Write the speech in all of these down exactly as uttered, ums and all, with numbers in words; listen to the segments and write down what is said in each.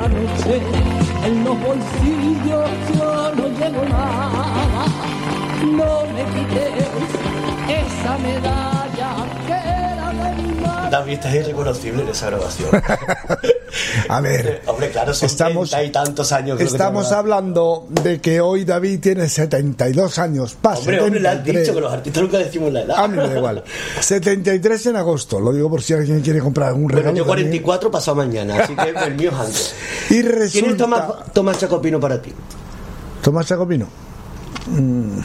la noche, en los bolsillos yo no llevo nada. No me quites esa medalla que era de mi madre. David, estás irreconocible en esa grabación. A ver, hombre, claro, son estamos, treinta y tantos años. Estamos hablando de que hoy David tiene setenta y dos años. Pasa, hombre, hombre, le has dicho que los artistas nunca decimos la edad. A mí me da igual. setenta y tres en agosto, lo digo por si alguien quiere comprar un regalo. Bueno, yo cuarenta y cuatro pasado mañana, así que el mío es antes. Y resulta... ¿Quién es Tomás, Tomás Chacopino para ti? Tomás Chacopino. Mm.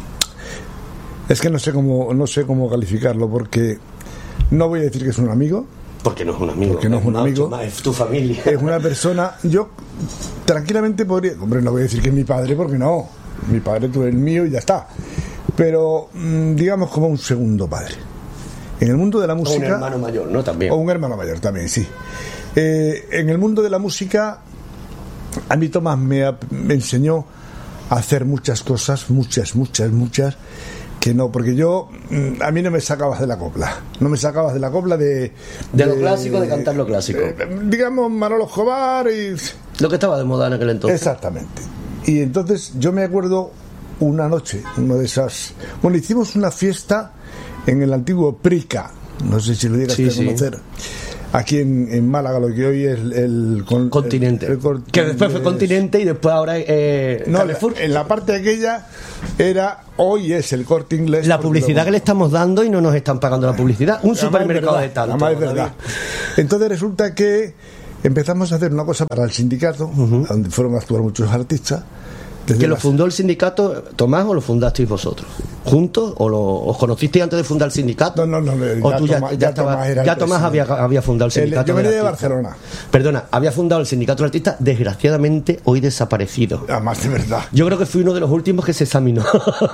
Es que no sé cómo, no sé cómo calificarlo, porque no voy a decir que es un amigo. Porque no es un amigo. Porque no es un amigo. Más, es tu familia. Es una persona. Yo tranquilamente podría. Hombre, no voy a decir que es mi padre, porque no. Mi padre, tú eres el mío y ya está. Pero digamos como un segundo padre. En el mundo de la música. O un hermano mayor, ¿no? También. O un hermano mayor, también, sí. Eh, en el mundo de la música, a mí Tomás me, me enseñó a hacer muchas cosas, muchas, muchas, muchas. Que no, porque yo, a mí no me sacabas de la copla, no me sacabas de la copla de... De, de lo clásico, de cantar lo clásico. Eh, digamos, Manolo Escobar y... Lo que estaba de moda en aquel entonces. Exactamente. Y entonces yo me acuerdo una noche, una de esas... Bueno, hicimos una fiesta en el antiguo Prica, no sé si lo llegaste sí, a conocer. Sí. Aquí en, en Málaga, lo que hoy es el, el con, Continente. El, el, que después fue Continente y después ahora eh, no, Carrefour. En la parte aquella era, hoy es el Corte Inglés. La publicidad lo... que le estamos dando y no nos están pagando la publicidad. Un supermercado de tanto. Además es verdad. Entonces resulta que empezamos a hacer una cosa para el sindicato, uh-huh. donde fueron a actuar muchos artistas. ¿Que lo fundó el sindicato, Tomás, o lo fundasteis vosotros? ¿Juntos? ¿O lo, os conocisteis antes de fundar el sindicato? No, no, no. ¿O ya tú ya, Tomás, ya, ya estaba, Tomás, ya Tomás había, había fundado el sindicato? El, yo venía de, de Barcelona. Perdona, había fundado el sindicato de artistas, desgraciadamente hoy desaparecido. Además, de verdad. Yo creo que fui uno de los últimos que se examinó.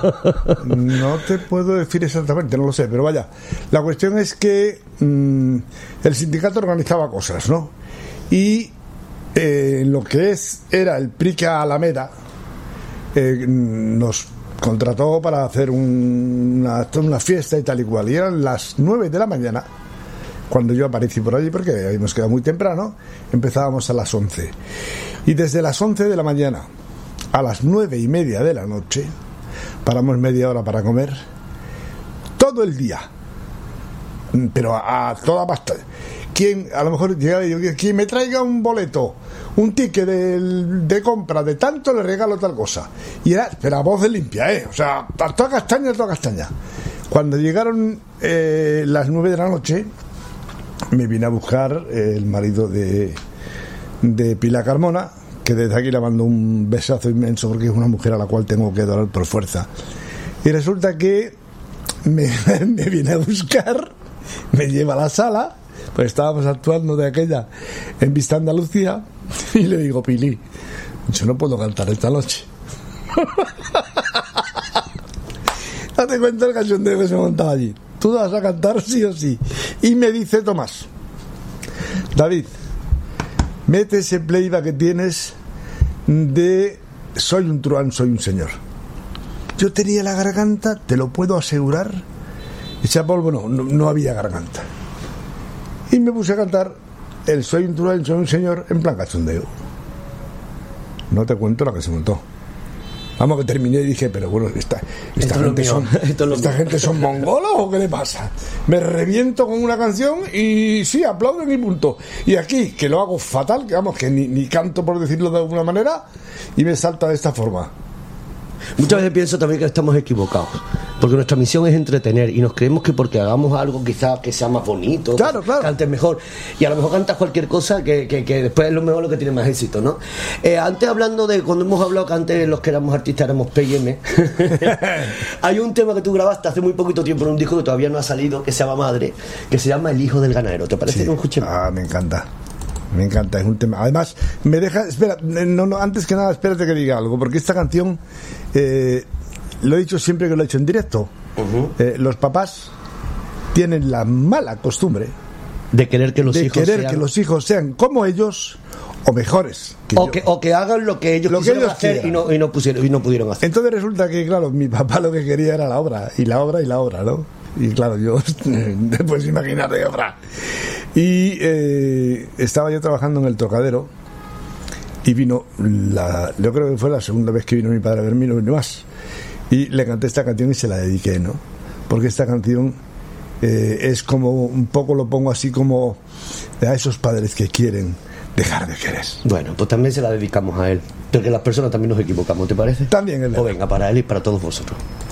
No te puedo decir exactamente, no lo sé, pero vaya. La cuestión es que mmm, el sindicato organizaba cosas, ¿no? Y eh, lo que es era el Prica Alameda. Eh, nos contrató para hacer un, una, una fiesta y tal y cual, y eran las nueve de la mañana cuando yo aparecí por allí, porque habíamos quedado muy temprano. Empezábamos a las once y desde las once de la mañana a las nueve y media de la noche paramos media hora para comer todo el día, pero a, a toda pasta. Quien a lo mejor llegaba y yo, quien me traiga un boleto, un ticket de, de compra de tanto, le regalo tal cosa. Y era, pero a voz de limpia, ¿eh? O sea, a toda castaña, a toda castaña. Cuando llegaron eh, las nueve de la noche, me vine a buscar eh, el marido de, de Pilar Carmona, que desde aquí le mando un besazo inmenso, porque es una mujer a la cual tengo que adorar por fuerza. Y resulta que me, me viene a buscar, me lleva a la sala, pues estábamos actuando de aquella en Vista Andalucía, y le digo, Pili, yo no puedo cantar esta noche. No te cuento el cachondeo que se montaba allí. Tú vas a cantar sí o sí. Y me dice Tomás, David, mete ese playback que tienes de Soy un truán, soy un señor. Yo tenía la garganta, te lo puedo asegurar, echa polvo, no, no, no había garganta. Y me puse a cantar el Soy un truán, soy un señor en plan cachondeo. No te cuento lo que se montó. Vamos, que terminé y dije, pero bueno, esta, esta, gente, son, ¿esta gente son mongolos o qué le pasa? Me reviento con una canción y sí, aplauden y punto. Y aquí, que lo hago fatal, que vamos, que ni, ni canto, por decirlo de alguna manera, y me salta de esta forma. Muchas veces pienso también que estamos equivocados, porque nuestra misión es entretener y nos creemos que porque hagamos algo quizás que sea más bonito, claro, claro, cantes mejor, y a lo mejor cantas cualquier cosa que, que, que después es lo mejor lo que tiene más éxito, ¿no? Eh, antes hablando de cuando hemos hablado que antes los que éramos artistas éramos P y M, hay un tema que tú grabaste hace muy poquito tiempo en un disco que todavía no ha salido, que se llama Madre, que se llama El hijo del ganadero. ¿Te parece sí. que lo escuchemos? Ah, me encanta. Me encanta, es un tema. Además, me deja. Espera, no, no, antes que nada, espérate que diga algo, porque esta canción, eh, lo he dicho siempre que lo he hecho en directo. Uh-huh. Eh, los papás tienen la mala costumbre de querer que los de hijos querer sean... que los hijos sean como ellos o mejores. Que o, que, o que hagan lo que ellos lo quisieron que ellos hacer y no, y, no pusieron, y no pudieron hacer. Entonces resulta que, claro, mi papá lo que quería era la obra, y la obra y la obra, ¿no? Y claro, yo después imaginar de obra. Y eh, estaba yo trabajando en el Trocadero y vino, la, yo creo que fue la segunda vez que vino mi padre a verme, no vino más. Y le canté esta canción y se la dediqué, ¿no? Porque esta canción eh, es como, un poco lo pongo así como a esos padres que quieren dejar de querer. Bueno, pues también se la dedicamos a él, porque las personas también nos equivocamos, ¿te parece? También es Pues venga, para él y para todos vosotros.